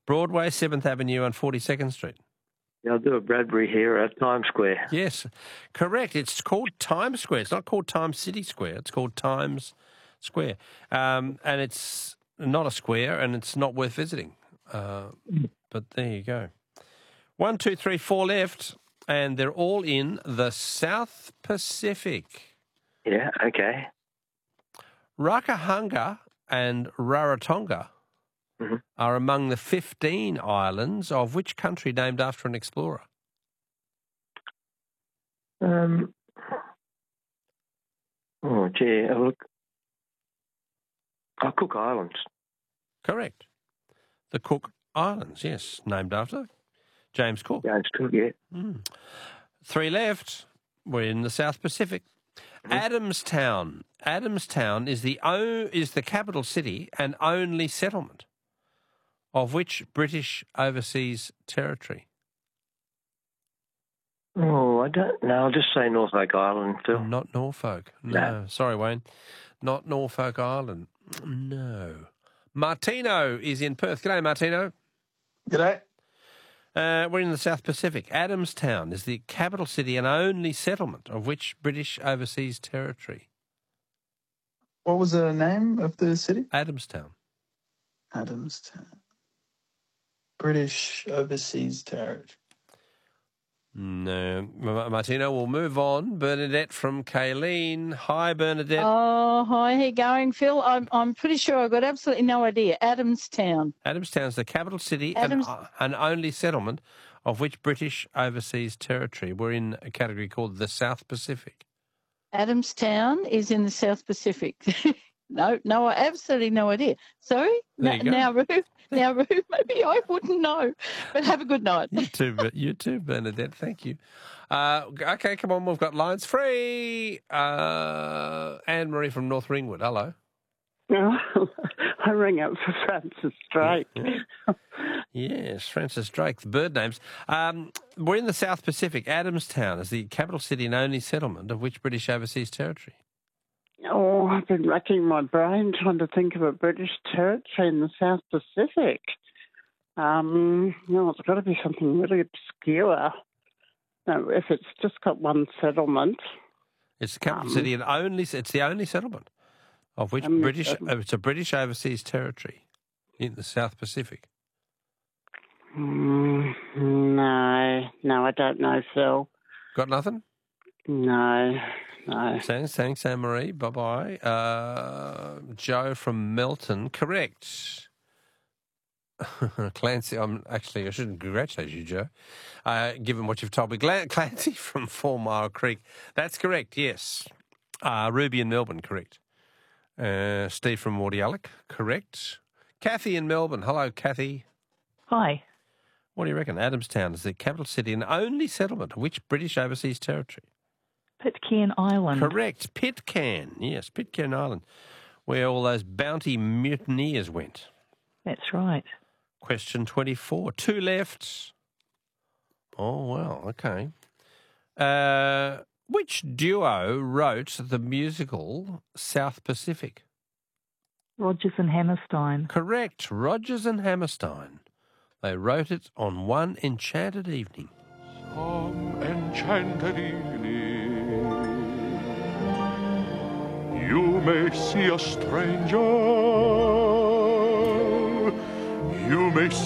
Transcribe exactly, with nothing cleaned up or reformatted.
Broadway, seventh Avenue and forty-second Street. Yeah, I'll do a Bradbury here at Times Square. Yes, correct. It's called Times Square. It's not called Times City Square. It's called Times Square. Um, and it's not a square and it's not worth visiting. Uh, but there you go. One, two, three, four left, and they're all in the South Pacific. Yeah, okay. Rakahanga and Rarotonga Mm-hmm. are among the fifteen islands of which country named after an explorer? Um. Oh, gee, have a look. Oh, Cook Islands. Correct. The Cook Islands, yes, named after James Cook. James Cook, yeah. Mm. Three left. We're in the South Pacific. Mm-hmm. Adamstown. Adamstown is the o- is the capital city and only settlement of which British overseas territory? Oh, I don't know. I'll just say Norfolk Island, Phil. Not Norfolk. No. No. Sorry, Wayne. Not Norfolk Island. No. Martino is in Perth. G'day, Martino. G'day. Uh, we're in the South Pacific. Adamstown is the capital city and only settlement of which British overseas territory? What was the name of the city? Adamstown. Adamstown. British overseas territory. No. Martino, we'll move on. Bernadette from Kayleen. Hi, Bernadette. Oh, hi. How you going, Phil? I'm I'm pretty sure I've got absolutely no idea. Adamstown. Adamstown's the capital city Adams- and, uh, and only settlement of which British overseas territory? We're in a category called the South Pacific. Adamstown is in the South Pacific. no, no, I absolutely no idea. Sorry? There N- you go. now, Roo, now, Roo, maybe I wouldn't know. But have a good night. You too, Ber- you too, Bernadette. Thank you. Uh, okay, come on. We've got lines free. Uh, Anne-Marie from North Ringwood. Hello. Oh, I rang up for Francis Drake. Yes, Francis Drake, the bird names. Um, we're in the South Pacific. Adamstown is the capital city and only settlement of which British overseas territory? Oh, I've been racking my brain trying to think of a British territory in the South Pacific. Um, no, it's got to be something really obscure. No, if it's just got one settlement. It's the capital Um, city and only. It's the only settlement of which Only British. settlement. Uh, it's a British overseas territory in the South Pacific. Mm, no, no, I don't know, Phil. Got nothing? No, no. Thanks, thanks, Anne Marie. Bye bye. Uh, Joe from Melton, correct. Clancy, I'm actually I shouldn't congratulate you, Joe. Uh, given what you've told me, Gla- Clancy from Four Mile Creek. That's correct. Yes. Uh, Ruby in Melbourne, correct. Uh, Steve from Mordialloc, correct. Kathy in Melbourne. Hello, Kathy. Hi. What do you reckon? Adamstown is the capital city and only settlement of which British overseas territory? Pitcairn Island. Correct. Pitcairn. Yes, Pitcairn Island, where all those bounty mutineers went. That's right. Question twenty-four. Two left. Oh, well, okay. Uh, which duo wrote the musical South Pacific? Rogers and Hammerstein. Correct. Rogers and Hammerstein. They wrote it on one enchanted evening. Some enchanted evening, you may see a stranger, you may